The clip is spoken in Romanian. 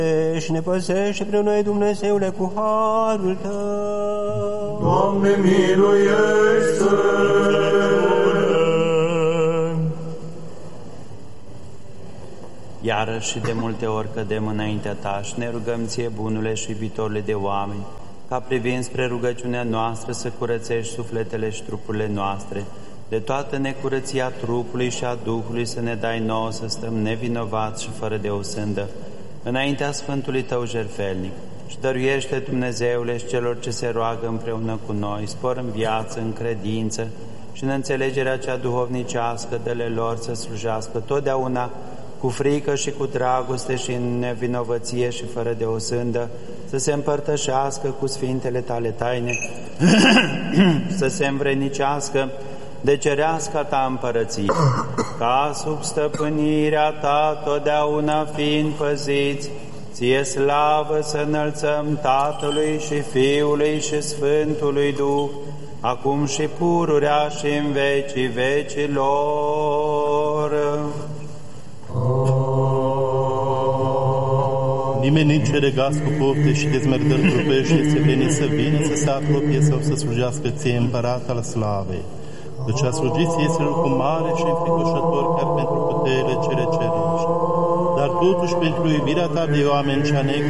și ne păzește pre noi, Dumnezeule, cu harul Tău. Doamne, miluiește! Iarăși de multe ori cădem înaintea Ta și ne rugăm Ție, bunule și iubitorule de oameni, ca privind spre rugăciunea noastră să curățești sufletele și trupurile noastre, de toată necurăția trupului și a Duhului să ne dai nouă să stăm nevinovați și fără de o sândă înaintea Sfântului Tău jertfelnic. Și dăruiește, Dumnezeule, și celor ce se roagă împreună cu noi, spor în viață, în credință și în înțelegerea cea duhovnicească, dă-le lor să slujească totdeauna cu frică și cu dragoste și în nevinovăție și fără de o sândă, să se împărtășească cu sfintele Tale taine, să se învrednicească de cereasca Ta împărăție, ca sub stăpânirea Ta totdeauna fiind păziți, Ție slavă să înălțăm Tatălui și Fiului și Sfântului Duh, acum și pururea și în vecii vecilor. Nimeni nu cere gaz cu pofte și dezmerdări trupești este venit să vină, să se apropie sau să slujească Ție, Împărat al Slavei. Deci a slujit este lucru mare și înfricoșător chiar pentru puterile cele cerești. Dar totuși pentru iubirea Ta de oameni cea